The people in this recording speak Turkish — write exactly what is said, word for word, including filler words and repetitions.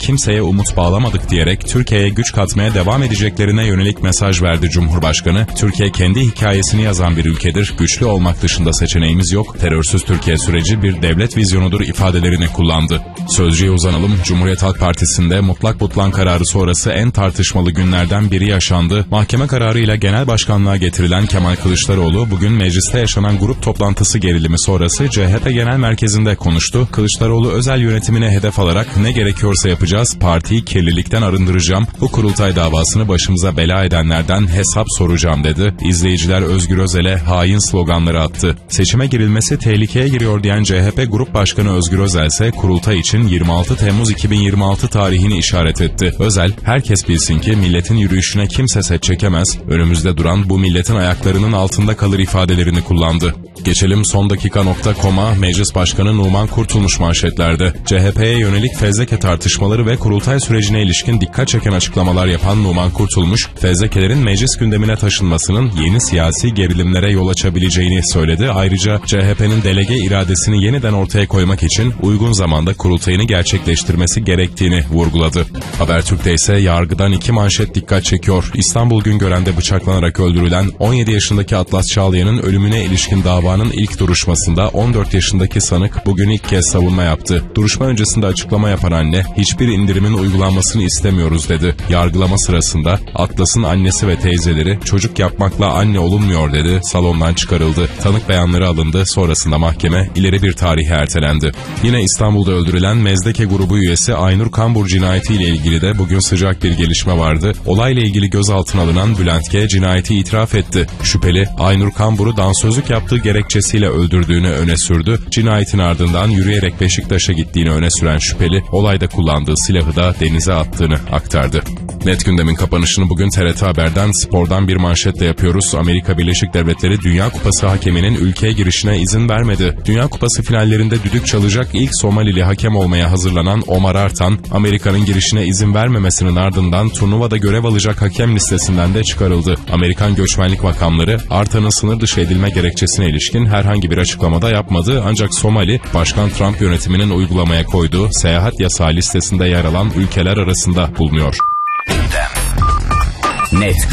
kimseye umut bağlamadık diyerek Türkiye'ye güç katmaya devam edeceklerine yönelik mesaj verdi Cumhurbaşkanı. Türkiye kendi hikayesini yazan bir ülkedir, güçlü olmak dışında seçeneğimiz yok, terörsüz Türkiye süreci bir devlet vizyonudur ifadelerini kullandı. Sözcüye uzanalım. Cumhuriyet Halk Partisi'nde mutlak butlan kararı sonrası en tartışmalı günlerden biri yaşandı. Mahkeme kararıyla genel başkanlığa getirilen Kemal Kılıçdaroğlu bugün mecliste yaşanan grup toplantısı gerilimi sonrası C H P Genel Merkezi'nde konuştu. Kılıçdaroğlu özel yönetimine hedef alarak ne gerekiyorsa yapacağız, partiyi kirlilikten arındıracağım, bu kurultay davasını başımıza bela edenlerden hesap soracağım dedi. İzleyiciler Özgür Özel'e hain sloganları attı. Seçime girilmesi tehlikeye giriyor diyen C H P Grup Başkanı Özgür Özel ise kurultay için yirmi altı Temmuz iki bin yirmi altı tarihini işaret etti. Özel, herkes bilsin ki milletin yürüyüşüne kimse set çekemez, önümüzde duran bu milletin ayaklarının altında kalır ifadelerini kullandı. Geçelim son dakika nokta com'a. Meclis Başkanı Numan Kurtulmuş manşetlerde. C H P'ye yönelik fezleke tartışmaları ve kurultay sürecine ilişkin dikkat çeken açıklamalar yapan Numan Kurtulmuş, fezlekelerin meclis gündemine taşınmasının yeni siyasi gerilimlere yol açabileceğini söyledi. Ayrıca C H P'nin delege iradesini yeniden ortaya koymak için uygun zamanda kurultayını gerçekleştirmesi gerektiğini vurguladı. Habertürk'te ise yargıdan iki manşet dikkat çekiyor. İstanbul Güngören'de bıçaklanarak öldürülen on yedi yaşındaki Atlas Çağlayan'ın ölümüne ilişkin davanın ilk duruşmasında on dört yaşındaki sanık bugün ilk kez savunma yaptı. Duruşma öncesinde açıklama yapan anne, hiçbir indirimin uygulanmasını istemiyoruz dedi. Yargılama sırasında Atlas'ın annesi ve teyzeleri çocuk yapmakla anne olunmuyor dedi. Salondan çıkarıldı. Tanık beyanları alındı. Sonrasında mahkeme ileri bir tarihe ertelendi. Yine İstanbul'da öldürülen Mezdeke grubu üyesi Aynur Kambur cinayetiyle ilgili de bugün sıcak bir gelişme vardı. Olayla ilgili gözaltına alınan Bülent G. cinayeti itiraf etti. Şüpheli, Aynur Kambur'u dansözlük yaptığı gerekçesiyle öldürdüğünü öne sürdü. Cinayetin ardından yürüyerek Beşiktaş'a gittiğini öne süren şüpheli, olayda kullandığı silahı da denize attığını aktardı. Net gündemin kapanışını bugün T R T Haber'den, spordan bir manşetle yapıyoruz. Amerika Birleşik Devletleri Dünya Kupası hakeminin ülkeye girişine izin vermedi. Dünya Kupası finallerinde düdük çalacak ilk Somalili hakem olmaya hazırlanan Omar Artan, Amerika'nın girişine izin vermemesinin ardından turnuvada görev alacak hakem listesinden de çıkarıldı. Amerikan göçmenlik makamları Artan'ın sınır dışı edilme gerekçesine ilişkin herhangi bir açıklamada yapmadı, ancak Somali, Başkan Trump yönetiminin uygulamaya koyduğu seyahat yasağı listesinde yer alan ülkeler arasında bulunuyor. Net